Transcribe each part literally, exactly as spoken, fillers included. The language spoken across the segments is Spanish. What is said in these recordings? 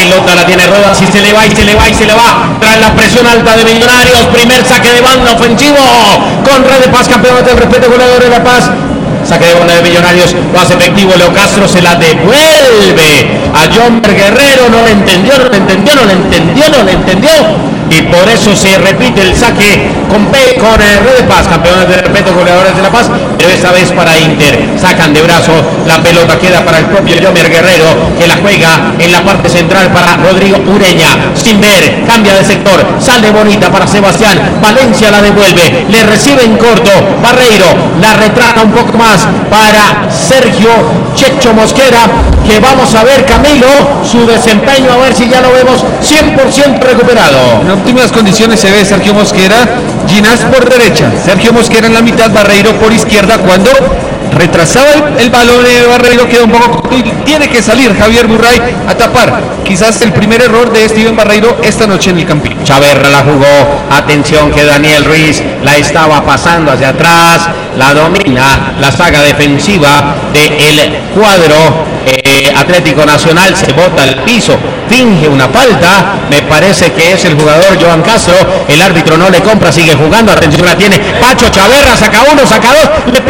pelota la tiene Rodas y se le va y se le va y se le va. Tras la presión alta de Millonarios. Primer saque de banda ofensivo. Con Red de Paz, campeonato del respeto, goleador de La Paz. Saque de banda de Millonarios, lo hace efectivo Leo Castro, se la devuelve a John Guerrero, no le entendió, no le entendió, no le entendió, no le entendió, y por eso se repite el saque con P, con el Red de Paz, campeones de respeto, goleadores de La Paz, pero esta vez para Inter, sacan de brazo, la pelota queda para el propio John Guerrero, que la juega en la parte central para Rodrigo Ureña, sin ver, cambia de sector, sale bonita para Sebastián, Valencia la devuelve, le recibe en corto, Barreiro, la retrata un poco más para Sergio Checho Mosquera, que vamos a ver, Camilo, su desempeño, a ver si ya lo vemos cien por ciento recuperado. En óptimas condiciones se ve Sergio Mosquera, Ginás por derecha, Sergio Mosquera en la mitad, Barreiro por izquierda, cuando retrasaba el, el balón de Barreiro queda un poco y tiene que salir Javier Burray a tapar quizás el primer error de Steven Barreiro esta noche en el Campín. Chaverra la jugó, atención que Daniel Ruiz la estaba pasando hacia atrás, la domina la saga defensiva del cuadro eh, Atlético Nacional, se bota al piso, finge una falta, me parece que es el jugador Joan Castro, el árbitro no le compra, sigue jugando, atención la tiene Pacho Chaverra, saca uno, saca dos, le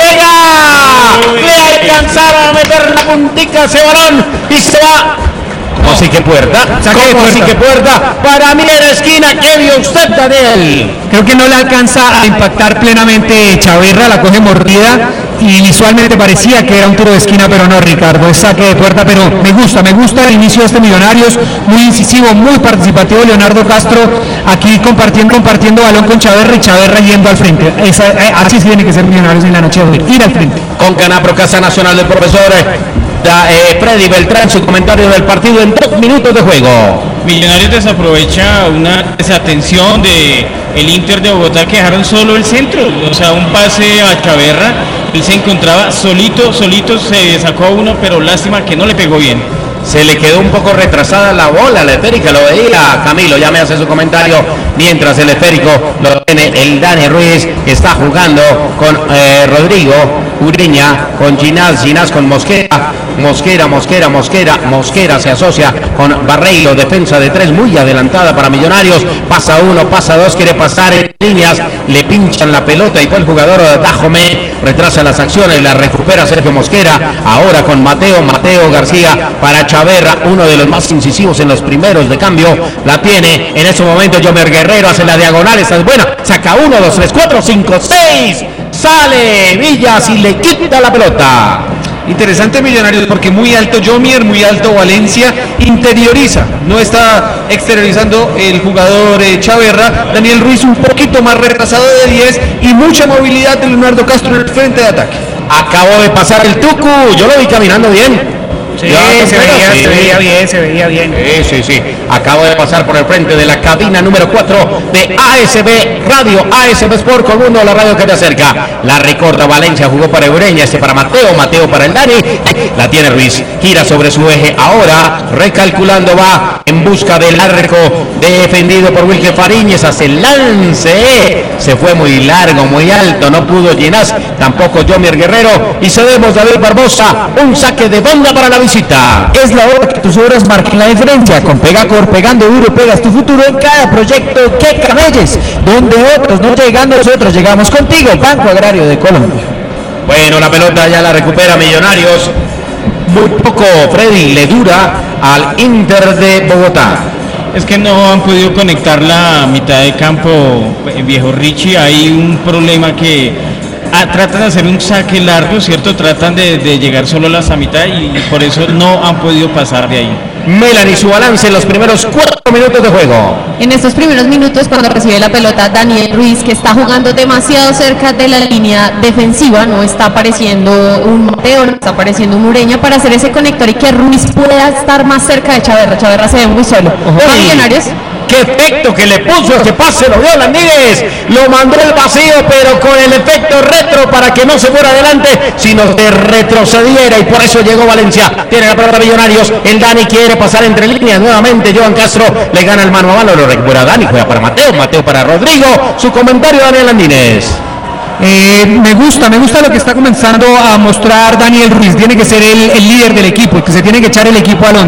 pega, le alcanzaron a meter la puntica a ese balón y se va. ¿Cómo así que puerta? ¿Cómo así que puerta? Para mí en la esquina, ¿qué vio usted, Daniel? Creo que no le alcanza a impactar plenamente Chaverra, la coge mordida y visualmente parecía que era un tiro de esquina, pero no, Ricardo, es saque de puerta, pero me gusta, me gusta el inicio de este Millonarios, muy incisivo, muy participativo Leonardo Castro, aquí compartiendo, compartiendo balón con Chaverra y Chaverra yendo al frente. Esa, así tiene que ser Millonarios en la noche de hoy, ir al frente. Con Canapro, Casa Nacional del Profesor da, eh, Freddy Beltrán, su comentario del partido en dos minutos de juego. Millonarios desaprovecha una desatención de el Inter de Bogotá, que dejaron solo el centro, o sea, un pase a Chaverra, él se encontraba solito, solito se sacó a uno, pero lástima que no le pegó bien. Se le quedó un poco retrasada la bola, la esférica, lo veía Camilo, ya me hace su comentario, mientras el esférico lo tiene el Dani Ruiz, que está jugando con eh, Rodrigo Ureña, con Ginás, Ginás con Mosquera, Mosquera, Mosquera, Mosquera, Mosquera se asocia con Barreiro, defensa de tres muy adelantada para Millonarios, pasa uno, pasa dos, quiere pasar en líneas, le pinchan la pelota y fue el jugador Dajomé, retrasa las acciones, la recupera Sergio Mosquera, ahora con Mateo, Mateo García para Chaverra, uno de los más incisivos en los primeros de cambio, la tiene en ese momento Jomer Guerrero, hace la diagonal, esta es buena, saca uno, dos, tres, cuatro, cinco, seis, sale Villas y le quita la pelota. Interesante Millonarios porque muy alto Jomier, muy alto Valencia, interioriza, no está exteriorizando el jugador eh, Chaverra, Daniel Ruiz un poquito más retrasado de diez y mucha movilidad de Leonardo Castro en el frente de ataque. Acabó de pasar el Tucu, yo lo vi caminando bien. Sí, se veía, sí. se veía bien, se veía bien. Sí, sí, sí. Acabo de pasar por el frente de la cabina número cuatro de A S B Radio, A S B Sport con uno, la radio que te acerca. La recorta Valencia, jugó para Ureña, este para Mateo, Mateo para el Dani. La tiene Ruiz, gira sobre su eje. Ahora, recalculando, va en busca del arco defendido por Wilke Fariñez. Hace el lance. Se fue muy largo, muy alto. No pudo Ginás, tampoco Jomier Guerrero. Y cedemos David Barbosa. Un saque de banda para la visita. Es la hora que tus obras marquen la diferencia. Con Pegacor, pegando duro, pegas tu futuro en cada proyecto que camelles. Donde otros no llegan, nosotros llegamos contigo. Banco Agrario de Colombia. Bueno, la pelota ya la recupera Millonarios. Muy poco, Freddy, le dura al Inter de Bogotá. Es que no han podido conectar la mitad de campo, viejo Richie. Hay un problema que ah, tratan de hacer un saque largo, ¿cierto? Tratan de, de llegar solo a la mitad y por eso no han podido pasar de ahí. Melanie, su balance en los primeros cuatro minutos de juego. En estos primeros minutos, cuando recibe la pelota Daniel Ruiz, que está jugando demasiado cerca de la línea defensiva, no está apareciendo un Mateo, no está apareciendo un Ureña para hacer ese conector y que Ruiz pueda estar más cerca de Chaverra. Chaverra se ve muy solo. ¿Los Millonarios? ¡Qué efecto que le puso ese pase! Lo dio Landines, lo mandó el vacío, pero con el efecto retro para que no se fuera adelante, sino que retrocediera y por eso llegó Valencia. Tiene la pelota Millonarios, el Dani quiere pasar entre líneas nuevamente, Joan Castro le gana el mano a mano, lo recupera Dani, juega para Mateo, Mateo para Rodrigo, su comentario Daniel Landines. Eh, me gusta, me gusta lo que está comenzando a mostrar Daniel Ruiz, tiene que ser el, el líder del equipo, que se tiene que echar el equipo al hombro.